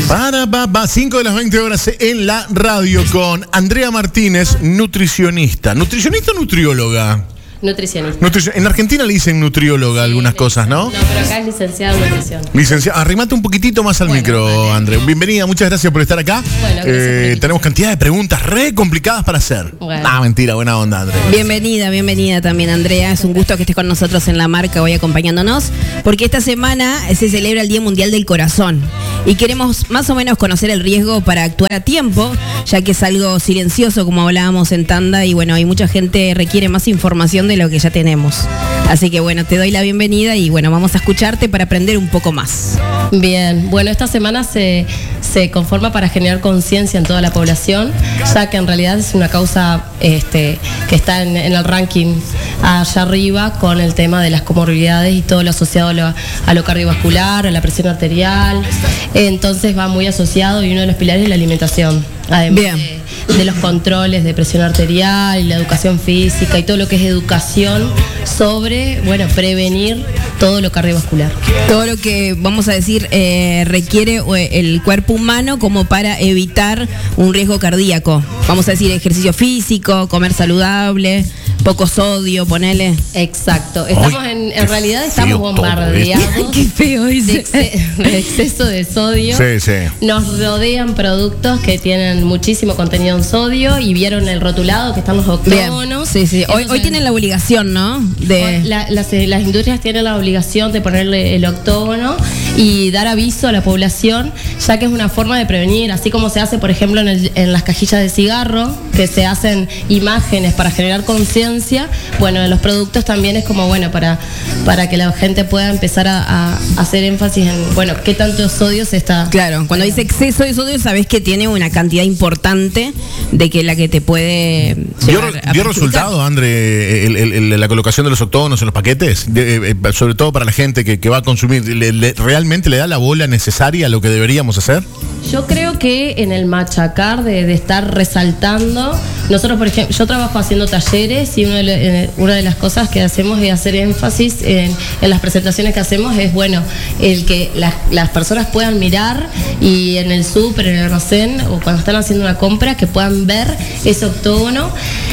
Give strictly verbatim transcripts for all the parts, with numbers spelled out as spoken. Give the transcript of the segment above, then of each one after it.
Para, pa, pa, cinco de las veinte horas en la radio con Andrea Martínez, nutricionista. ¿Nutricionista o nutrióloga? Nutricionista. Nutrici- en Argentina le dicen nutrióloga Sí, algunas le- cosas, ¿no? No, pero acá es licenciado en nutrición. Licenciada, arrimate un poquitito más al Bueno, micro, vale. Andrea. Bienvenida, muchas gracias por estar acá. Bueno, gracias por la invitación. tenemos cantidad de preguntas re complicadas para hacer. Bueno. Ah, mentira, buena onda, Andrea. Bienvenida, bienvenida también, Andrea. Es un gusto que estés con nosotros en La Marca hoy acompañándonos, porque esta semana se celebra el Día Mundial del Corazón y queremos más o menos conocer el riesgo para actuar a tiempo, ya que es algo silencioso, como hablábamos en tanda, y bueno, hay mucha gente que requiere más información de lo que ya tenemos. Así que bueno, te doy la bienvenida y bueno, vamos a escucharte para aprender un poco más. Bien, bueno, esta semana se, se conforma para generar conciencia en toda la población, ya que en realidad es una causa este, que está en, en el ranking allá arriba con el tema de las comorbilidades y todo lo asociado a lo, a lo cardiovascular, a la presión arterial. Entonces va muy asociado y uno de los pilares es la alimentación. Además Bien. de, de los controles de presión arterial y la educación física y todo lo que es educación sobre, bueno, prevenir todo lo cardiovascular. Todo lo que, vamos a decir, eh, requiere eh, el cuerpo humano como para evitar un riesgo cardíaco. Vamos a decir, ejercicio físico, comer saludable, poco sodio, ponele. Exacto. Estamos Ay, en, qué en realidad feo estamos todo bombardeados Qué feo de, dice. exce- de exceso de sodio. Sí, sí. Nos rodean productos que tienen muchísimo contenido en sodio y vieron el rotulado que están los Bien. octógonos. Sí, sí. Hoy, hoy Entonces, tienen la obligación, ¿no? De... La- las, eh, las industrias tienen la obligación de ponerle el octógono y dar aviso a la población, ya que es una forma de prevenir, así como se hace, por ejemplo, en, el- en las cajillas de cigarro, que se hacen imágenes para generar conciencia. Bueno, en los productos también es como, bueno, para, para que la gente pueda empezar a, a hacer énfasis en, bueno, qué tanto sodio se está... Claro, cuando dice exceso de sodio, sabes que tiene una cantidad importante de que la que te puede ¿Dio, llegar a dio perjudicar. resultado, André, el- el- el- la colocación de los octógonos en los paquetes? De- eh, sobre todo para la gente que, que va a consumir. ¿Le- le- ¿Realmente le da la bola necesaria a lo que deberíamos hacer? Yo creo que en el machacar de, de estar resaltando, nosotros por ejemplo, yo trabajo haciendo talleres y uno de lo- eh, una de las cosas que hacemos es hacer énfasis en, en las presentaciones que hacemos es, bueno, el que las, las personas puedan mirar y en el súper, en el almacén o cuando están haciendo una compra, que puedan ver ese octógono.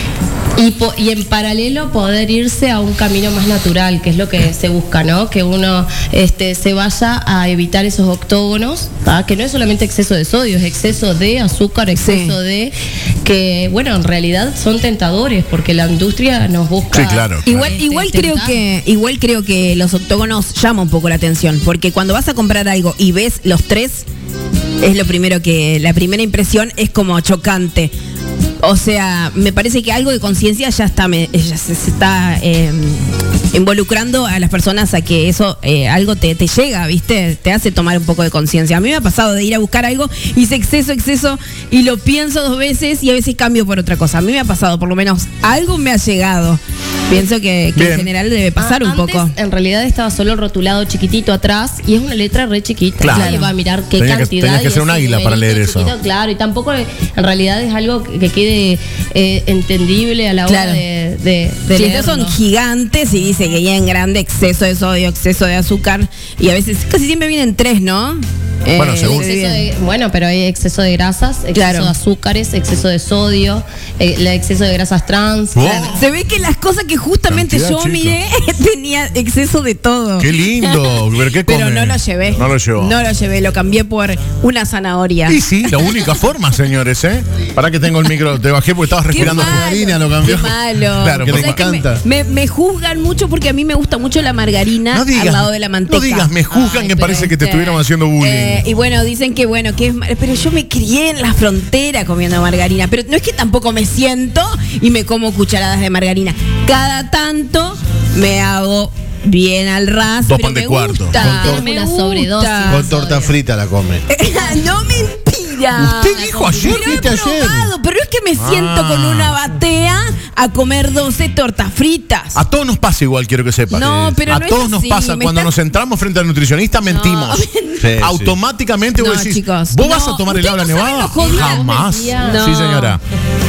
Y, po- y en paralelo poder irse a un camino más natural, que es lo que se busca, ¿no? Que uno este, se vaya a evitar esos octógonos, ¿tá? Que no es solamente exceso de sodio, es exceso de azúcar, exceso Sí. de... que, bueno, en realidad son tentadores, porque la industria nos busca... Sí, claro. Igual, este, igual creo tentar. que, igual creo que los octógonos llama un poco la atención, porque cuando vas a comprar algo y ves los tres, es lo primero que, la primera impresión es como chocante. O sea, me parece que algo de conciencia ya está, me- ya se, se está eh, involucrando a las personas a que eso eh, algo te, te llega, ¿viste? Te hace tomar un poco de conciencia. A mí me ha pasado de ir a buscar algo, hice exceso, exceso, y lo pienso dos veces y a veces cambio por otra cosa. A mí me ha pasado, por lo menos, algo me ha llegado. Pienso que, que Bien. en general debe pasar Ah, un antes, poco. En realidad estaba solo el rotulado chiquitito atrás y es una letra re chiquita. Claro. Nadie va a mirar qué Tenía que- cantidad. tenías que y ser un ese águila para numerito leer eso. chiquito, claro, y tampoco eh, en realidad es algo que que quede eh, entendible a la hora Claro. de, de, de Sí, estos son leerlo. gigantes y dice que ya en grande exceso de sodio, exceso de azúcar y a veces casi siempre vienen tres, ¿no? Bueno, Eh, según- se Exceso viene. de- bueno, pero hay exceso de grasas, exceso Claro. de azúcares, exceso de sodio, eh, el exceso de grasas trans. Wow. Claro. Se ve que las cosas que justamente Cantidad yo chica. miré tenía exceso de todo. ¡Qué lindo! ¿Pero qué come? Pero no lo llevé. No lo llevó. No lo llevé, lo cambié por una zanahoria. Y sí, la única forma, señores, ¿eh? Para que tengo el micro, te bajé porque estabas Qué respirando malo, margarina, lo cambió. Qué malo. Claro, que O te sea que me- encanta. Me, me juzgan mucho porque a mí me gusta mucho la margarina No digas, al lado de la manteca. no digas, me juzgan Ay, que pero parece que te este, estuvieron haciendo bullying. Eh, y bueno, dicen que bueno, que es mar- pero yo me crié en la frontera comiendo margarina, pero no es que tampoco me siento y me como cucharadas de margarina. Cada tanto me hago bien al ras, Dos pero pan de me cuarto. gusta, Con me una gusta. sobredosis. Con torta frita la come. No, mentira. Usted dijo ayer, Pero he dijiste ayer. probado, pero es que me siento Ah. con una batea a comer doce tortas fritas. A todos nos pasa igual, quiero que sepas. No, pero a no es todos nos así, pasa. me Cuando está- nos entramos frente al nutricionista, mentimos. Sí, Automáticamente No, vos decís, chicos. ¿vos No, vas a tomar ustedes helado de la no saben nevada? lo jodido. Jamás. Mentira. No. Sí, señora.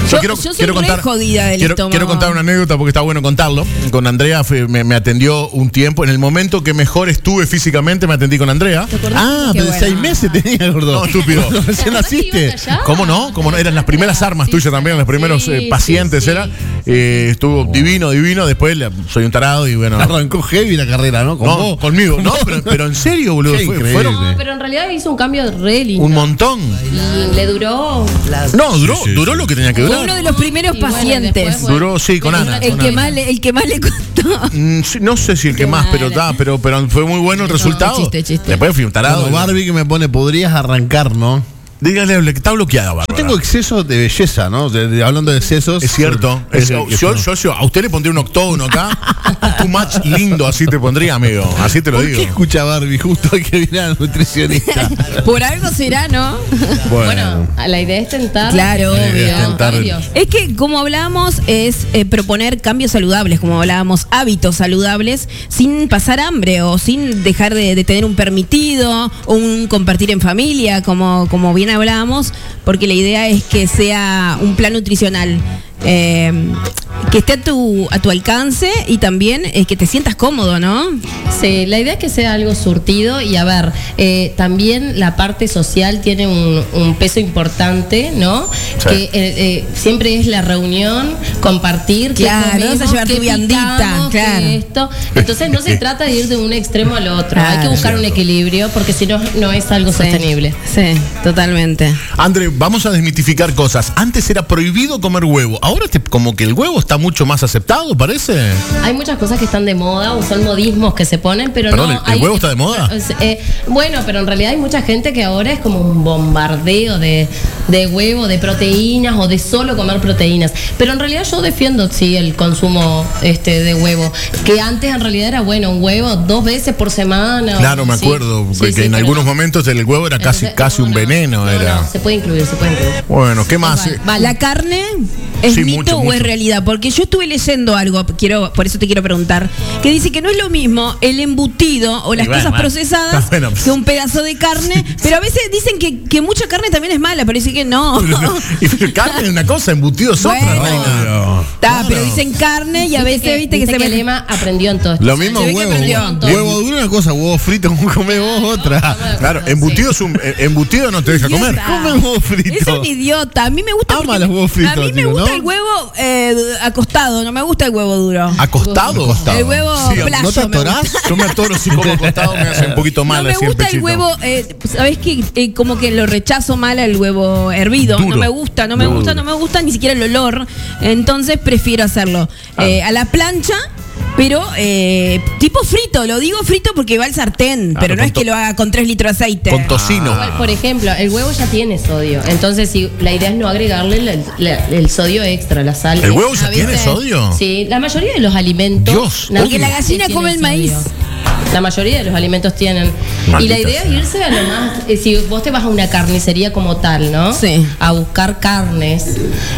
Yo, yo soy re jodida del quiero, estómago. quiero contar una anécdota porque está bueno contarlo. Con Andrea fue, me, me atendió un tiempo. En el momento que mejor estuve físicamente, me atendí con Andrea. Ah, pero bueno. seis meses tenía, gordo. No, estúpido. Recién naciste. ¿Cómo no? ¿Cómo no? Eran las primeras armas Sí, tuyas sí, también, los primeros sí, eh, pacientes, sí, era. sí, Eh, estuvo divino, divino. Después le- soy un tarado y bueno. Arrancó heavy la carrera, ¿no? Con No, vos. conmigo. No, pero, pero en serio, boludo. Qué fue- increíble. fueron No, pero en realidad hizo un cambio re lindo. un montón. Y le duró. No, duró, Sí, sí, duró sí. lo que tenía que Fue durar. uno de los primeros Y bueno, pacientes. después, bueno, Duró, sí, con Ana. el, con que Ana. más le, el que más le costó. Mm, sí, no sé si el que Qué más, pero, mala. da, pero pero fue muy bueno el resultado. chiste, chiste. Después fui un tarado. Bueno, Barbie que me pone, podrías arrancar, ¿no? Dígale que está bloqueada, Bárbara. Yo tengo exceso de belleza, ¿no? De- de- hablando de excesos. Es cierto. Es- yo, yo, yo- a usted le pondría un octógono acá. Too much lindo, así te pondría, amigo. Así te lo ¿Por digo. qué escucha Barbie justo hoy que viene al nutricionista? Por algo será, ¿no? Bueno, la idea es tentar. Claro, eh, obvio. tentar. cambios. Es que, como hablábamos, es eh, proponer cambios saludables, como hablábamos, hábitos saludables, sin pasar hambre o sin dejar de, de tener un permitido, o un compartir en familia, como, como bien hablábamos, porque la idea es que sea un plan nutricional eh, que esté a tu, a tu alcance y también eh, que te sientas cómodo, ¿no? Sí, la idea es que sea algo surtido y a ver, eh, también la parte social tiene un, un peso importante, ¿no? Sí. Que eh, eh, siempre es la reunión, compartir, qué Claro, comemos, vas a llevar qué tu viandita, picamos, qué claro. esto. Entonces no se trata de ir de un extremo al otro, hay que Claro. buscar un equilibrio porque si no, no es algo Sí. sostenible. Sí, totalmente. André, vamos a desmitificar cosas. Antes era prohibido comer huevo. Ahora te- como que el huevo está mucho más aceptado, parece. Hay muchas cosas que están de moda o son modismos que se ponen, pero Perdón, no. ¿el- el hay- huevo está de moda? Eh, bueno, pero en realidad hay mucha gente que ahora es como un bombardeo de, de huevo, de proteínas o de solo comer proteínas. Pero en realidad yo defiendo, sí, el consumo este de huevo. Que antes en realidad era bueno, un huevo dos veces por semana. Claro, o- me sí. acuerdo Sí, que sí, en pero algunos no. momentos el huevo era casi, Entonces, casi no, un no, veneno. no, era. no, se puede incluir, se puede incluir. Bueno, ¿qué más? Vale. ¿La carne es Sí, mito mucho, o mucho. es realidad? Porque yo estuve leyendo algo, quiero, por eso te quiero preguntar, que dice que no es lo mismo el embutido o las bueno, cosas bueno. procesadas Está bueno. que un pedazo de carne, pero a veces dicen que, que mucha carne también es mala, pero dicen que no. Y pero carne es una cosa, embutido es otra. Bueno. reina. Está, Claro. pero dicen carne y a Viste veces viste que, se que me... Lema aprendió en todo esto. Lo mismo Se ve que huevo. aprendió. Huevo duro una cosa, huevo frito, como comés vos otra. Claro, embutido es un eh, embutido no te deja comer. Idiota. Come huevo frito. Es un idiota. A mí me gusta. Ama porque- los huevos fritos, A mí me digo, gusta ¿no? el huevo eh, acostado, no me gusta el huevo duro. ¿Acostado? Acostado. El huevo Sí, playo. ¿No te me gusta. atorás? Yo me atoro si como acostado me hace un poquito mal. No me así gusta el pechito. huevo, eh, ¿sabés qué? Eh, como que lo rechazo mal al huevo hervido. Duro. No me gusta, no me Duro. gusta, no me gusta ni siquiera el olor. Entonces prefiero hacerlo eh, a la plancha. Pero eh, tipo frito, lo digo frito porque va al sartén, Claro, pero no con es que to- lo haga con tres litros de aceite. Con tocino. Igual, por ejemplo, el huevo ya tiene sodio. Entonces, si la idea es no agregarle la- la- el sodio extra, la sal. ¿El huevo extra, ya tiene ¿viste? sodio? Sí, la mayoría de los alimentos. Dios, naturales porque la gallina tienen come el maíz. La mayoría de los alimentos tienen. Maldita y la idea es irse a lo más. eh, si vos te vas a una carnicería como tal, ¿no? Sí. A buscar carnes.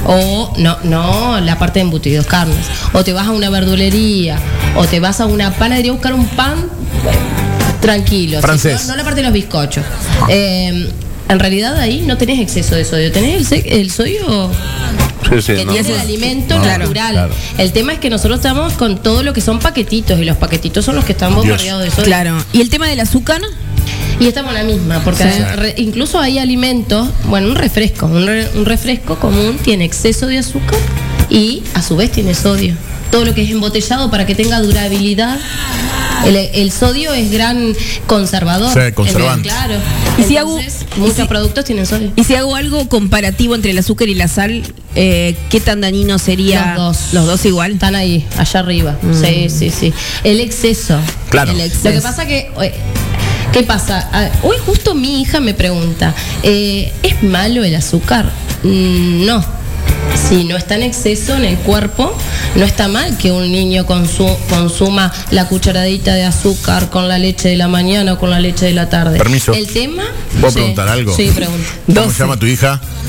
O no, no la parte de embutidos, carnes. O te vas a una verdulería. O te vas a una panadería a buscar un pan. Tranquilo. Francés. No, no la parte de los bizcochos. Eh, en realidad ahí no tenés exceso de sodio. Tenés el, se- el sodio Sí, sí, que no. tiene el alimento No, natural. claro. El tema es que nosotros estamos con todo lo que son paquetitos y los paquetitos son los que están bombardeados de sodio. Claro. ¿Y el tema del azúcar? Y estamos en la misma, porque Sí. re- incluso hay alimentos, bueno, un refresco, un, re- un refresco común tiene exceso de azúcar y a su vez tiene sodio. Todo lo que es embotellado para que tenga durabilidad. El, el sodio es gran conservador. Sí, conservante. Entonces, claro. Y si hago- Entonces, y muchos si- productos tienen sodio. Y si hago algo comparativo entre el azúcar y la sal, eh, ¿qué tan dañino sería? Los dos. Los dos igual. Están ahí, allá arriba. Sí, sí, sí. El exceso. Claro. El exceso. Lo que pasa que. eh, ¿Qué pasa? Ah, Hoy justo mi hija me pregunta, eh, ¿es malo el azúcar? Mm, no. Si no está en exceso en el cuerpo, no está mal que un niño consu- consuma la cucharadita de azúcar con la leche de la mañana o con la leche de la tarde. Permiso. El tema. ¿Puedo Sí. preguntar algo? Sí, pregunta. ¿Cómo doce. se llama tu hija?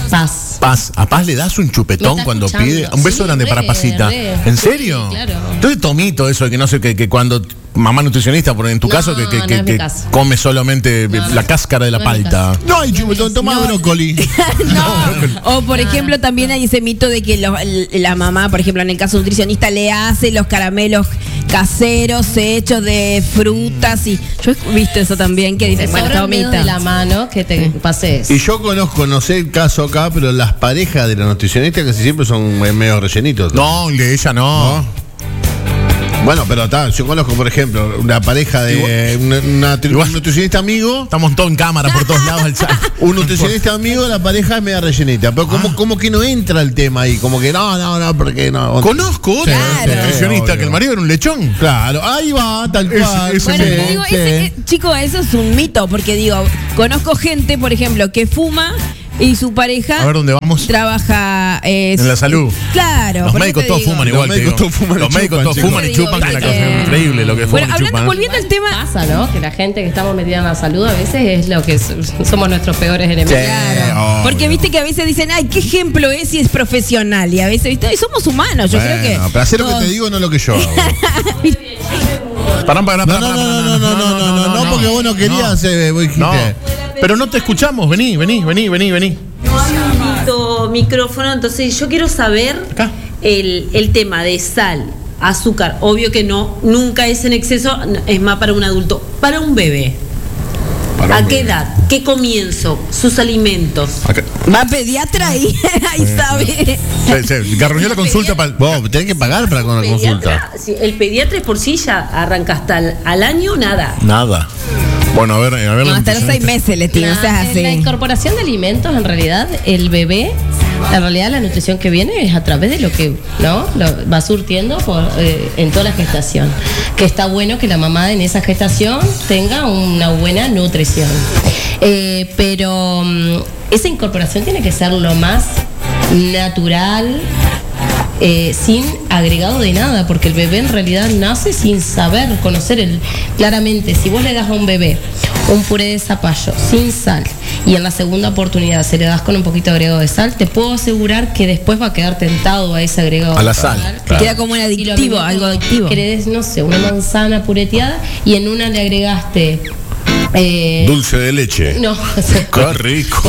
Paz. Paz. ¿A Paz le das un Me chupetón está cuando escuchando. pide? Un beso Sí, grande re, para Pasita. re. ¿En Sí, serio? claro. Entonces tomito eso de que no sé, que, que cuando mamá nutricionista, por en tu No, caso, que, que, no que- es mi que caso. come solamente No, no la es- cáscara de la no es mi palta. caso. No hay chupetón, toma No. brócoli. No. O por ejemplo también hay ese mito de que los- la mamá, por ejemplo en el caso nutricionista, le hace los caramelos caseros hechos de frutas y yo he visto eso también que dicen, Te bueno, sobra el dedo de tomita. la mano que te pases. Y yo conozco, no sé el caso acá, pero las parejas de los nutricionistas casi siempre son eh, medio rellenitos. No, el de ella no. ¿No? Bueno, pero está, yo conozco, por ejemplo, una pareja de una, una tri- Igual- un nutricionista amigo, Estamos todos en cámara por todos lados. El chat. un nutricionista amigo, la pareja es media rellenita. Pero como, Ah. como que no entra el tema ahí, como que no, no, no, porque no. Conozco otro Claro. nutricionista Sí, que el obvio. marido era un lechón. Claro, ahí va, tal Ese- cual. ese Bueno, Sí, pero digo, sí. ese, eh, chico, eso es un mito, porque digo, conozco gente, por ejemplo, que fuma y su pareja A ver dónde vamos. trabaja eh, En la salud. Claro. Los por eso médicos te todos digo. fuman Los igual. te médicos digo. todos fuman y Los médicos chupan, todos chicos. fuman y Yo te chupan, digo, que es una cosa ¿viste? increíble lo que Bueno, fuman y hablando, chupan. volviendo al tema. Pasa, ¿no? Que la gente que estamos metida en la salud a veces es lo que s- somos nuestros peores enemigos. Claro, obvio. porque viste que a veces dicen, ay, qué ejemplo es y es profesional. Y a veces, viste, y somos humanos, yo creo que. Bueno, pero hacer lo que todos- te digo no es lo que yo hago. Pará, pará, No, pará, no, pará, no, no, no, no, no, no, no, porque vos no querías, eh, vos dijiste. No. Pero no te escuchamos. Vení, vení, vení, vení, vení. Necesito micrófono, entonces yo quiero saber Acá. el, el tema de sal, azúcar, obvio que no, nunca es en exceso, no, es más para un adulto, para un bebé. Para ¿A un qué bebé. edad? ¿Qué comienzo? Sus alimentos. Acá. Va a pediatra y ahí sabe. Se, se garruñó la consulta para. Vos tenés que pagar para con la consulta. Pediatra, sí, el pediatra por sí ya arranca hasta al, al año nada. Nada. Bueno, a ver, a ver. No, la hasta los seis nutricionista. meses le tiro, o sea, La, en la así. incorporación de alimentos, en realidad, el bebé, en realidad la nutrición que viene es a través de lo que no lo va surtiendo por, eh, en toda la gestación. Que está bueno que la mamá en esa gestación tenga una buena nutrición. Eh, pero mm, esa incorporación tiene que ser lo más natural. Eh, sin agregado de nada, porque el bebé en realidad nace sin saber, conocer el. Claramente, si vos le das a un bebé un puré de zapallo sin sal y en la segunda oportunidad se le das con un poquito de agregado de sal, te puedo asegurar que después va a quedar tentado a ese agregado A de la sal, claro. Queda como un Y lo adictivo, mismo algo cuando adictivo. querés, no sé, una manzana pureteada y en una le agregaste. eh, Dulce de leche. no, Qué rico.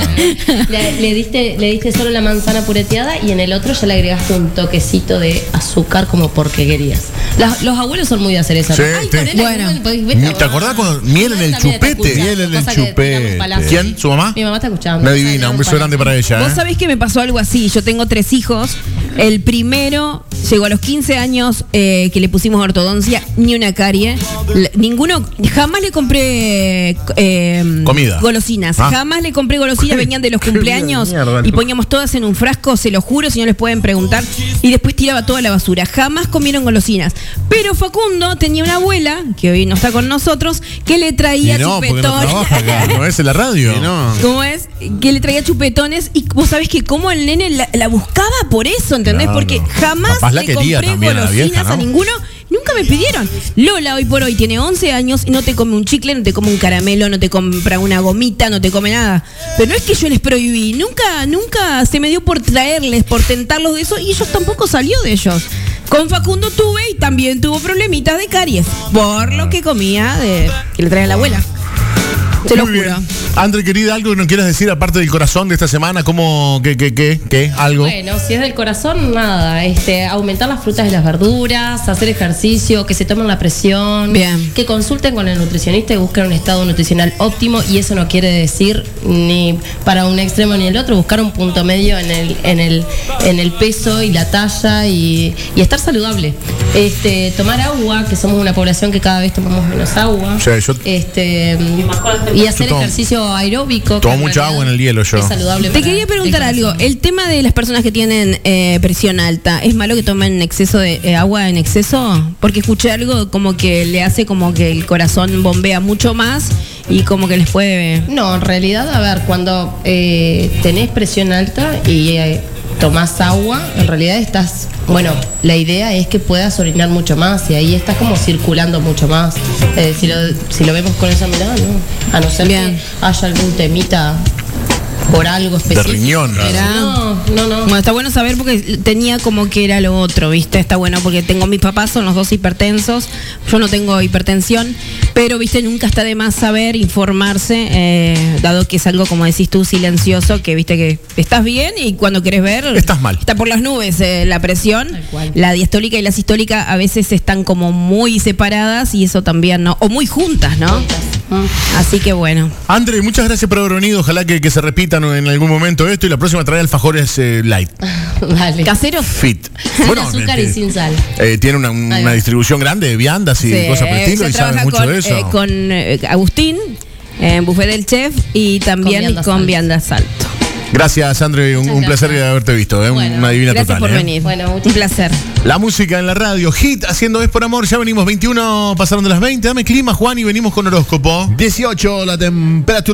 le, le diste, le diste solo la manzana pureteada y en el otro ya le agregaste un toquecito de azúcar como porque querías. Las- los abuelos son muy de hacer eso. Sí, Ay, te- ponele, Bueno. pues, vete a- ¿Te acordás cuando miel en el También está chupete? escuchando, Miel en el cosa que chupete. tiramos palazo. ¿Quién? ¿Su mamá? Mi mamá está escuchando. Una divina, un beso grande para ella. Vos ¿eh? sabés que me pasó algo así. Yo tengo tres hijos. El primero llegó a los quince años eh, que le pusimos ortodoncia, ni una carie. L- ninguno, jamás le compré eh, Comida. golosinas. Ah. Jamás le compré golosinas, venían de los Qué cumpleaños vida de mierda, y ¿no? poníamos todas en un frasco, se lo juro, si no les pueden preguntar. Y después tiraba toda la basura. Jamás comieron golosinas. Pero Facundo tenía una abuela, que hoy no está con nosotros, que le traía Y no, porque no chupetón. trabaja acá. ¿No es en la radio? Y no. ¿Cómo es? Que le traía chupetones y vos sabés que cómo el nene la, la buscaba por eso, ¿entendés? Claro. Porque jamás Capaz la le quería compré también a la golosinas vieja, ¿no? a ninguno. Nunca me pidieron. Lola hoy por hoy tiene once años y no te come un chicle, no te come un caramelo, no te compra una gomita, no te come nada. Pero no es que yo les prohibí, nunca, nunca se me dio por traerles, por tentarlos de eso y ellos tampoco salió de ellos. Con Facundo tuve y también tuvo problemitas de caries por lo que comía de que le traía la abuela. Te lo Muy juro. bien. André, querida, ¿algo que nos quieras decir aparte del corazón de esta semana? ¿Cómo, qué, qué, qué, qué? ¿Algo? Bueno, si es del corazón, nada. Este, aumentar las frutas y las verduras, hacer ejercicio, que se tomen la presión, Bien. que consulten con el nutricionista y busquen un estado nutricional óptimo. Y eso no quiere decir ni para un extremo ni el otro, buscar un punto medio en el, en el, en el peso y la talla y, y estar saludable. Este, tomar agua, que somos una población que cada vez tomamos menos agua. Sí, yo- este, y hacer Yo tomo- ejercicio aeróbico. que tomo en mucha realidad agua en el hielo yo. Es saludable. Te para quería preguntar el algo. corazón. El tema de las personas que tienen eh, presión alta, ¿es malo que tomen exceso de eh, agua en exceso? Porque escuché algo como que le hace como que el corazón bombea mucho más y como que les puede... No, en realidad, a ver, cuando eh, tenés presión alta y eh, tomás agua, en realidad estás, bueno, la idea es que puedas orinar mucho más y ahí estás como circulando mucho más. Eh, si, lo, si lo vemos con esa mirada, ¿no? A no ser Bien. que haya algún temita por algo específico. De riñón. Era- No, no, no. Bueno, está bueno saber porque tenía como que era lo otro, ¿viste? Está bueno porque tengo mis papás, son los dos hipertensos, yo no tengo hipertensión, pero, ¿viste? Nunca está de más saber, informarse, eh, dado que es algo, como decís tú, silencioso, que, ¿viste? Que estás bien y cuando querés ver... Estás mal. Está por las nubes eh, la presión, Tal cual. la diastólica y la sistólica a veces están como muy separadas y eso también, ¿no? O muy juntas, ¿no? Así que bueno. André, muchas gracias por haber venido. Ojalá que, que se repitan en algún momento esto y la próxima trae alfajores eh, light. Dale. ¿Caseros? Fit. Sin azúcar eh, y sin sal. eh, tiene una, Ahí una va. distribución grande de viandas y Sí, cosas por el estilo ella y saben trabaja mucho con, de eso. eh, con eh, Agustín, en Buffet del Chef y también Viandas con Salto. Viandas Salto. Gracias, André. Un, Muchas un placer gracias. haberte visto. eh, Bueno, una divina Gracias total. por eh. venir. Bueno, muchas un placer. La música en la radio, hit haciendo Es por Amor. Ya venimos veintiuno, pasaron de las veinte. Dame clima, Juan, y venimos con horóscopo. dieciocho la temperatura.